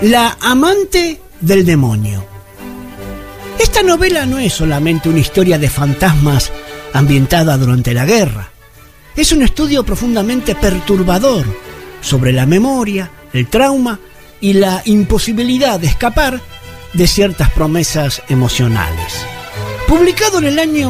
La amante del demonio. Esta novela no es solamente una historia de fantasmas ambientada durante la guerra. Es un estudio profundamente perturbador sobre la memoria, el trauma y la imposibilidad de escapar de ciertas promesas emocionales. Publicado en el año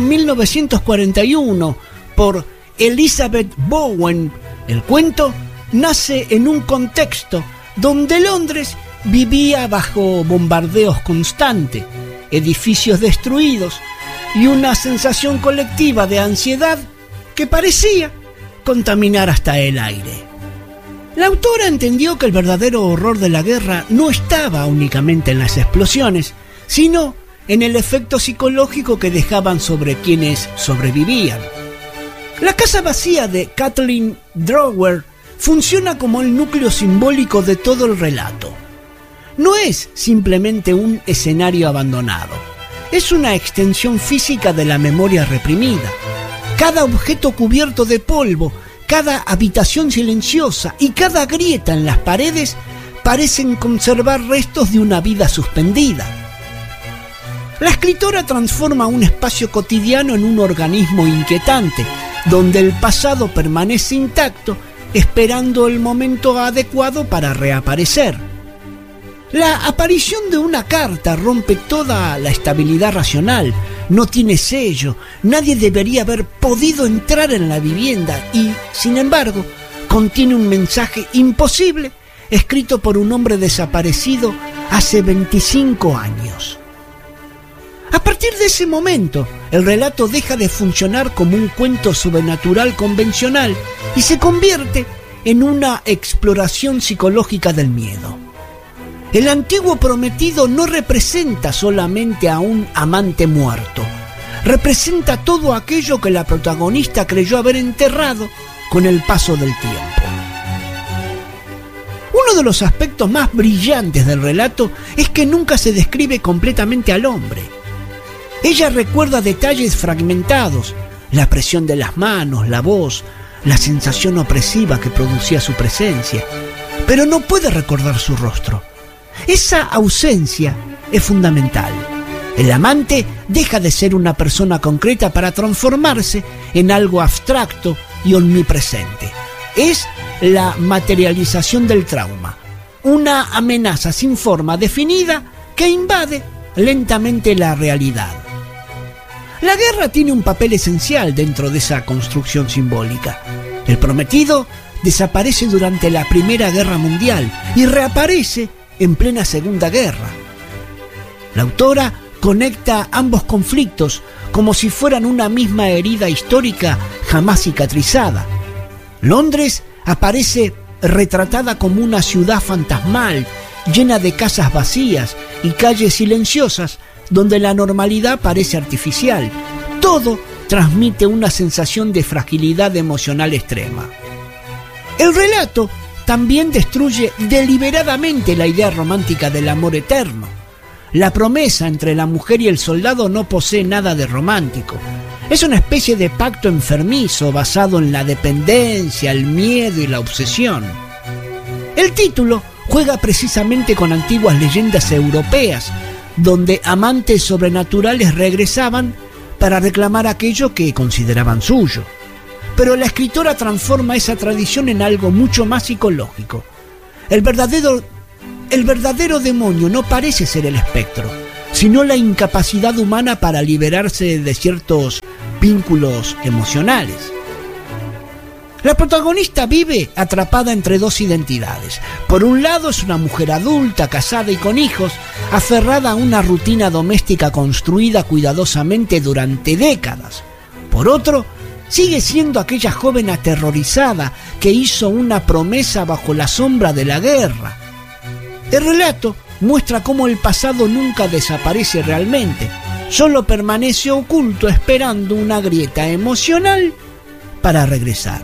1941 por Elizabeth Bowen, el cuento nace en un contexto donde Londres vivía bajo bombardeos constantes, edificios destruidos y una sensación colectiva de ansiedad que parecía contaminar hasta el aire. La autora entendió que el verdadero horror de la guerra no estaba únicamente en las explosiones, sino en el efecto psicológico que dejaban sobre quienes sobrevivían. La casa vacía de Kathleen Drower funciona como el núcleo simbólico de todo el relato. No es simplemente un escenario abandonado, es una extensión física de la memoria reprimida. Cada objeto cubierto de polvo, cada habitación silenciosa y cada grieta en las paredes parecen conservar restos de una vida suspendida. La escritora transforma un espacio cotidiano en un organismo inquietante, donde el pasado permanece intacto, esperando el momento adecuado para reaparecer. La aparición de una carta rompe toda la estabilidad racional. No tiene sello, nadie debería haber podido entrar en la vivienda y, sin embargo, contiene un mensaje imposible escrito por un hombre desaparecido hace 25 años. A partir de ese momento, el relato deja de funcionar como un cuento sobrenatural convencional y se convierte en una exploración psicológica del miedo. El antiguo prometido no representa solamente a un amante muerto, representa todo aquello que la protagonista creyó haber enterrado con el paso del tiempo. Uno de los aspectos más brillantes del relato es que nunca se describe completamente al hombre. Ella recuerda detalles fragmentados, la presión de las manos, la voz, la sensación opresiva que producía su presencia, pero no puede recordar su rostro. Esa ausencia es fundamental. El amante deja de ser una persona concreta para transformarse en algo abstracto y omnipresente. Es la materialización del trauma, una amenaza sin forma definida que invade lentamente la realidad. La guerra tiene un papel esencial dentro de esa construcción simbólica. El prometido desaparece durante la Primera Guerra Mundial y reaparece en plena Segunda Guerra. La autora conecta ambos conflictos como si fueran una misma herida histórica jamás cicatrizada. Londres aparece retratada como una ciudad fantasmal, llena de casas vacías y calles silenciosas donde la normalidad parece artificial. Todo transmite una sensación de fragilidad emocional extrema. El relato también destruye deliberadamente la idea romántica del amor eterno. La promesa entre la mujer y el soldado no posee nada de romántico. Es una especie de pacto enfermizo basado en la dependencia, el miedo y la obsesión. El título juega precisamente con antiguas leyendas europeas, donde amantes sobrenaturales regresaban para reclamar aquello que consideraban suyo. Pero la escritora transforma esa tradición en algo mucho más psicológico. El verdadero demonio no parece ser el espectro, sino la incapacidad humana para liberarse de ciertos vínculos emocionales. La protagonista vive atrapada entre dos identidades. Por un lado es una mujer adulta, casada y con hijos, aferrada a una rutina doméstica construida cuidadosamente durante décadas. Por otro, sigue siendo aquella joven aterrorizada que hizo una promesa bajo la sombra de la guerra. El relato muestra cómo el pasado nunca desaparece realmente, solo permanece oculto esperando una grieta emocional para regresar.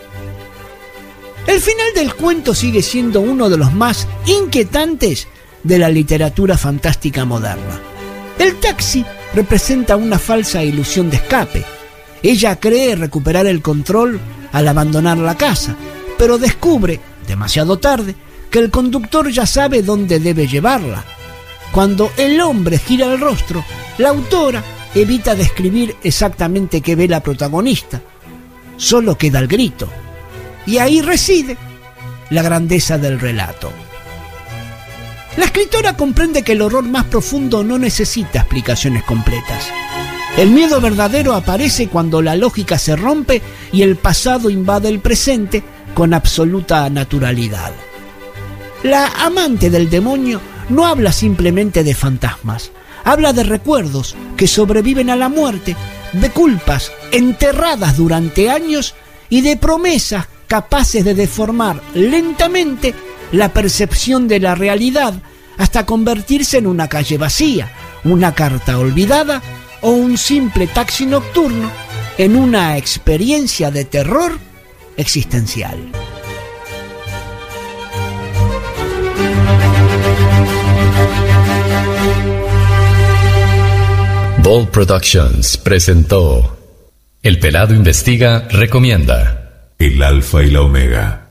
El final del cuento sigue siendo uno de los más inquietantes de la literatura fantástica moderna. El taxi representa una falsa ilusión de escape. Ella cree recuperar el control al abandonar la casa, pero descubre, demasiado tarde, que el conductor ya sabe dónde debe llevarla. Cuando el hombre gira el rostro, la autora evita describir exactamente qué ve la protagonista. Solo queda el grito. Y ahí reside la grandeza del relato. La escritora comprende que el horror más profundo no necesita explicaciones completas. El miedo verdadero aparece cuando la lógica se rompe y el pasado invade el presente con absoluta naturalidad. La amante del demonio no habla simplemente de fantasmas, habla de recuerdos que sobreviven a la muerte, de culpas enterradas durante años y de promesas capaces de deformar lentamente la percepción de la realidad hasta convertirse en una calle vacía, una carta olvidada o un simple taxi nocturno en una experiencia de terror existencial. Bold Productions presentó El Pelado Investiga Recomienda. El Alfa y la Omega.